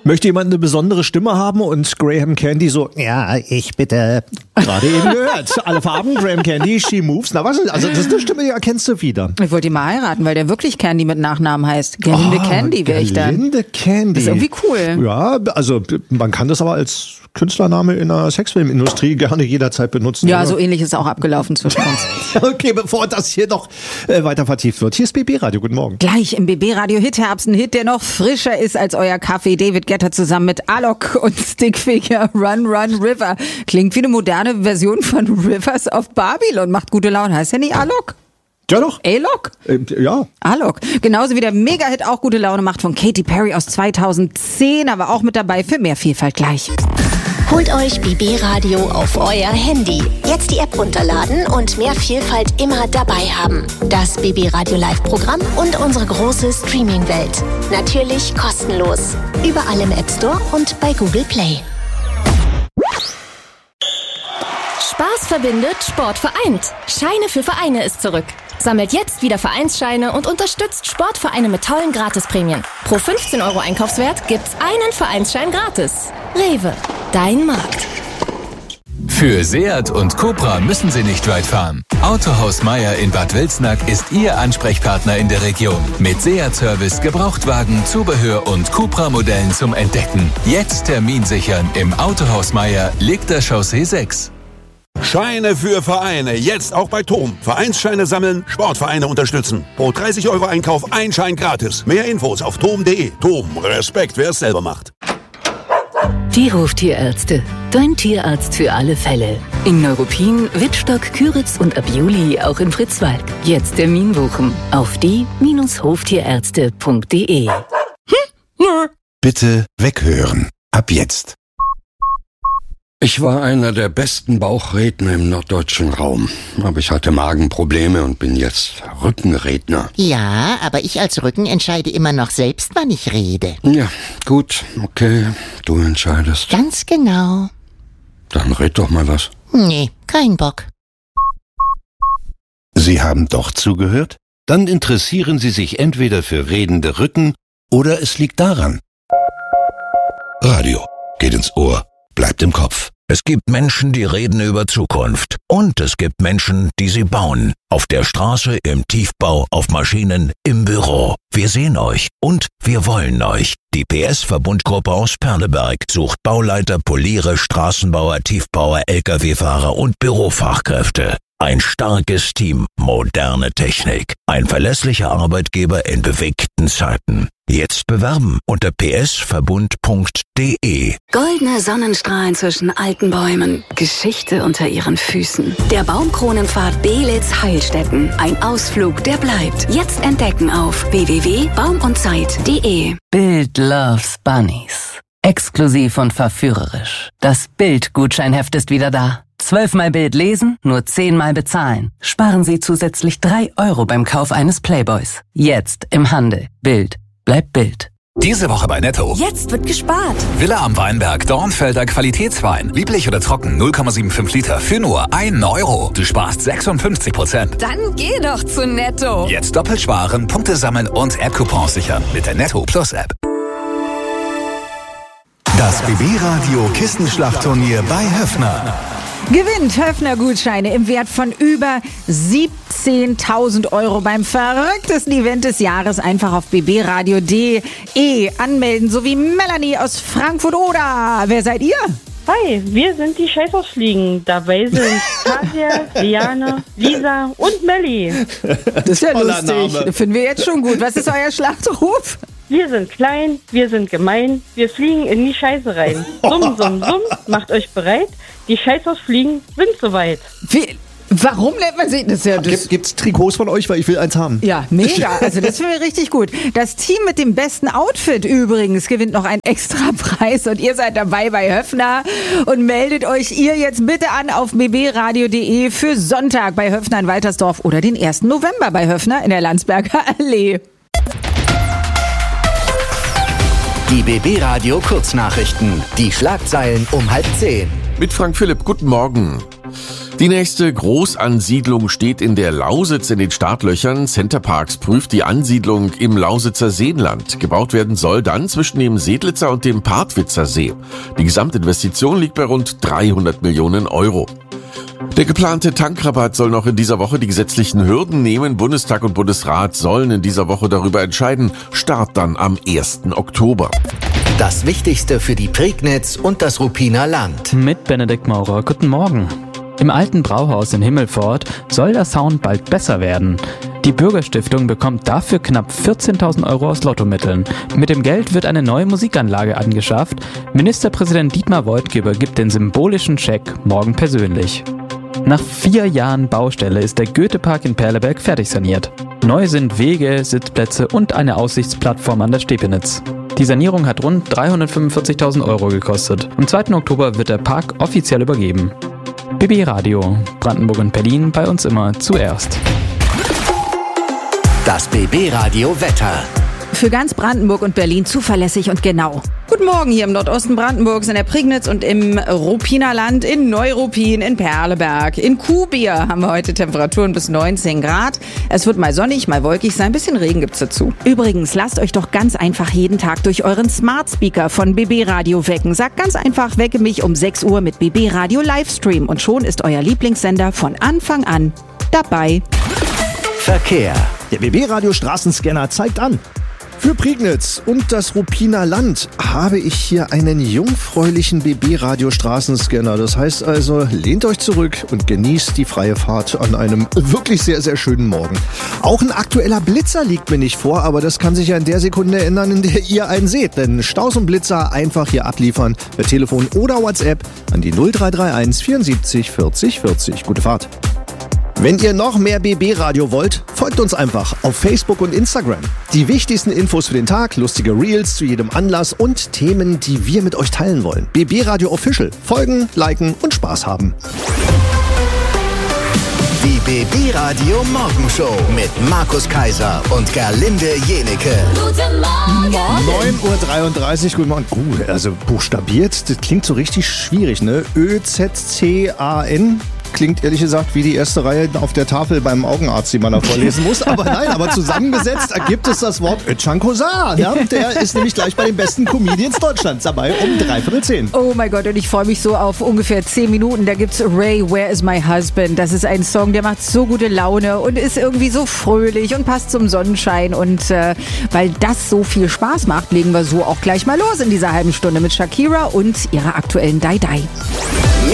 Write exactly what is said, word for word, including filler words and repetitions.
Möchte jemand eine besondere Stimme haben und Graham Candy so, ja, ich bitte. Gerade eben gehört. Alle Farben, Graham Candy, She Moves. Na was, also das ist eine Stimme, die erkennst du wieder. Ich wollte ihn mal heiraten, weil der wirklich Candy mit Nachnamen heißt. Gelinde oh, Candy wäre ich dann. Gelinde Candy. Das ist irgendwie cool. Ja, also man kann das aber als Künstlername in der Sexfilmindustrie gerne jederzeit benutzen. Ja, oder? So ähnlich ist auch abgelaufen zwischen uns. Okay, bevor das hier noch äh, weiter vertieft wird. Hier ist B B Radio, guten Morgen. Gleich im B B Radio Hitherbst, ein Hit, der noch frischer ist als euer Kaffee. David Guetta zusammen mit Alok und Stickfigure, Run Run River. Klingt wie eine moderne Version von Rivers of Babylon. Macht gute Laune. Heißt ja nicht Alok? Ja doch. Alok? Äh, ja. Alok. Genauso wie der Mega-Hit auch gute Laune macht von Katy Perry aus zweitausendzehn, aber auch mit dabei für mehr Vielfalt gleich. Holt euch B B Radio auf euer Handy. Jetzt die App runterladen und mehr Vielfalt immer dabei haben. Das B B Radio Live-Programm und unsere große Streaming-Welt. Natürlich kostenlos. Überall im App Store und bei Google Play. Spaß verbindet, Sport vereint. Scheine für Vereine ist zurück. Sammelt jetzt wieder Vereinsscheine und unterstützt Sportvereine mit tollen Gratisprämien. Pro fünfzehn Euro Einkaufswert gibt's einen Vereinsschein gratis. Rewe, dein Markt. Für Seat und Cupra müssen Sie nicht weit fahren. Autohaus Meier in Bad Wilsnack ist Ihr Ansprechpartner in der Region. Mit Seat-Service, Gebrauchtwagen, Zubehör und Cupra-Modellen zum Entdecken. Jetzt Termin sichern im Autohaus Meier, Legter Chaussee sechs. Scheine für Vereine, jetzt auch bei T O M. Vereinsscheine sammeln, Sportvereine unterstützen. Pro dreißig Euro Einkauf ein Schein gratis. Mehr Infos auf tom punkt de. T O M, Respekt, wer es selber macht. Die Hoftierärzte. Dein Tierarzt für alle Fälle. In Neuruppin, Wittstock, Küritz und ab Juli auch in Fritzwalk. Jetzt Termin buchen auf die Hoftierärzte punkt de. Bitte weghören. Ab jetzt. Ich war einer der besten Bauchredner im norddeutschen Raum. Aber ich hatte Magenprobleme und bin jetzt Rückenredner. Ja, aber ich als Rücken entscheide immer noch selbst, wann ich rede. Ja, gut, okay, du entscheidest. Ganz genau. Dann red doch mal was. Nee, kein Bock. Sie haben doch zugehört? Dann interessieren Sie sich entweder für redende Rücken oder es liegt daran. Radio geht ins Ohr. Bleibt im Kopf. Es gibt Menschen, die reden über Zukunft. Und es gibt Menschen, die sie bauen. Auf der Straße, im Tiefbau, auf Maschinen, im Büro. Wir sehen euch und wir wollen euch. Die P S-Verbundgruppe aus Perleberg sucht Bauleiter, Poliere, Straßenbauer, Tiefbauer, L K W-Fahrer und Bürofachkräfte. Ein starkes Team, moderne Technik. Ein verlässlicher Arbeitgeber in bewegten Zeiten. Jetzt bewerben unter p s verbund punkt de. Goldene Sonnenstrahlen zwischen alten Bäumen. Geschichte unter ihren Füßen. Der Baumkronenpfad Belitz-Heilstätten. Ein Ausflug, der bleibt. Jetzt entdecken auf w w w punkt baum und zeit punkt de. Bild loves Bunnies. Exklusiv und verführerisch. Das Bild-Gutscheinheft ist wieder da. Zwölfmal Bild lesen, nur zehnmal bezahlen. Sparen Sie zusätzlich drei Euro beim Kauf eines Playboys. Jetzt im Handel. Bild. Bleibt Bild. Diese Woche bei Netto. Jetzt wird gespart. Villa am Weinberg, Dornfelder Qualitätswein. Lieblich oder trocken, null Komma fünfundsiebzig Liter für nur einen Euro. Du sparst sechsundfünfzig Prozent. Dann geh doch zu Netto. Jetzt doppelt sparen, Punkte sammeln und App-Coupons sichern mit der Netto Plus App. Das B B Radio Kissenschlachtturnier bei Höffner. Gewinnt Höffner-Gutscheine im Wert von über siebzehntausend Euro beim verrücktesten Event des Jahres. Einfach auf b b radio punkt de anmelden, so wie Melanie aus Frankfurt oder. Wer seid ihr? Hi, wir sind die Scheißausfliegen. Dabei sind Katja, Liane, Lisa und Melli. Das ist ja lustig. Name. Finden wir jetzt schon gut. Was ist euer Schlachtruf? Wir sind klein, wir sind gemein, wir fliegen in die Scheiße rein. Summ, summ, summ, macht euch bereit. Die Scheißausfliegen sind soweit. Wie? Warum nennt man sich das? Ja, das Gibt, gibt's Trikots von euch, weil ich will eins haben. Ja, mega. Also das finde ich richtig gut. Das Team mit dem besten Outfit übrigens gewinnt noch einen extra Preis und ihr seid dabei bei Höffner und meldet euch ihr jetzt bitte an auf b b radio punkt de für Sonntag bei Höffner in Waltersdorf oder den ersten November bei Höffner in der Landsberger Allee. Die B B Radio Kurznachrichten. Die Schlagzeilen um halb zehn. Mit Frank Philipp, guten Morgen. Die nächste Großansiedlung steht in der Lausitz in den Startlöchern. Centerparks prüft die Ansiedlung im Lausitzer Seenland. Gebaut werden soll dann zwischen dem Sedlitzer und dem Partwitzer See. Die Gesamtinvestition liegt bei rund dreihundert Millionen Euro. Der geplante Tankrabatt soll noch in dieser Woche die gesetzlichen Hürden nehmen. Bundestag und Bundesrat sollen in dieser Woche darüber entscheiden. Start dann am ersten Oktober. Das Wichtigste für die Prignitz und das Ruppiner Land. Mit Benedikt Maurer. Guten Morgen. Im alten Brauhaus in Himmelpfort soll der Sound bald besser werden. Die Bürgerstiftung bekommt dafür knapp vierzehntausend Euro aus Lottomitteln. Mit dem Geld wird eine neue Musikanlage angeschafft. Ministerpräsident Dietmar Woidke übergibt den symbolischen Scheck morgen persönlich. Nach vier Jahren Baustelle ist der Goethepark in Perleberg fertig saniert. Neu sind Wege, Sitzplätze und eine Aussichtsplattform an der Stepenitz. Die Sanierung hat rund dreihundertfünfundvierzigtausend Euro gekostet. Am zweiten Oktober wird der Park offiziell übergeben. B B Radio, Brandenburg und Berlin, bei uns immer zuerst. Das B B Radio Wetter. Für ganz Brandenburg und Berlin zuverlässig und genau. Guten Morgen hier im Nordosten Brandenburgs, in der Prignitz und im Ruppiner Land, in Neuruppin, in Perleberg. In Kuhbier haben wir heute Temperaturen bis neunzehn Grad. Es wird mal sonnig, mal wolkig sein, ein bisschen Regen gibt's dazu. Übrigens, lasst euch doch ganz einfach jeden Tag durch euren Smart Speaker von B B Radio wecken. Sagt ganz einfach, wecke mich um sechs Uhr mit B B Radio Livestream und schon ist euer Lieblingssender von Anfang an dabei. Verkehr. Der B B Radio Straßenscanner zeigt an. Für Prignitz und das Ruppiner Land habe ich hier einen jungfräulichen B B Radio Straßenscanner. Das heißt also, lehnt euch zurück und genießt die freie Fahrt an einem wirklich sehr, sehr schönen Morgen. Auch ein aktueller Blitzer liegt mir nicht vor, aber das kann sich ja in der Sekunde ändern, in der ihr einen seht. Denn Staus und Blitzer einfach hier abliefern per Telefon oder WhatsApp an die null drei drei eins vierundsiebzig vierzig vierzig. Gute Fahrt. Wenn ihr noch mehr B B Radio wollt, folgt uns einfach auf Facebook und Instagram. Die wichtigsten Infos für den Tag, lustige Reels zu jedem Anlass und Themen, die wir mit euch teilen wollen. B B Radio Official. Folgen, liken und Spaß haben. Die B B Radio Morgenshow mit Markus Kaiser und Gerlinde Jenecke. Guten Morgen. neun Uhr dreiunddreißig, guten Morgen. Uh, also buchstabiert, das klingt so richtig schwierig, ne? Ö Z C A N. Klingt ehrlich gesagt wie die erste Reihe auf der Tafel beim Augenarzt, die man da vorlesen muss. Aber nein, aber zusammengesetzt ergibt es das Wort Özcan Kosa. Ja? Der ist nämlich gleich bei den besten Comedians Deutschlands dabei um dreiviertel zehn. Oh mein Gott, und ich freue mich so auf ungefähr zehn Minuten. Da gibt's Ray, Where is my husband? Das ist ein Song, der macht so gute Laune und ist irgendwie so fröhlich und passt zum Sonnenschein. Und äh, weil das so viel Spaß macht, legen wir so auch gleich mal los in dieser halben Stunde mit Shakira und ihrer aktuellen Die Die.